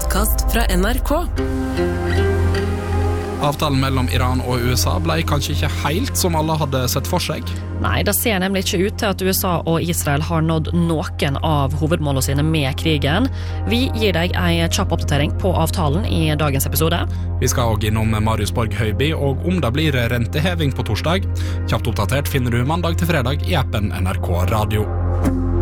podcast fra NRK. Avtalen mellom Iran og USA ble kanskje ikke helt som alle hadde sett for seg. Nei, det ser nemlig ikke ut til at USA og Israel har nådd noen av hovedmålene sine med krigen. Vi gir deg en kjapp oppdatering på avtalen i dagens episode. Vi skal også innom Marius Borg Høiby, og om det blir renteheving på torsdag. Kjapt oppdatert finner du mandag til fredag i appen NRK Radio.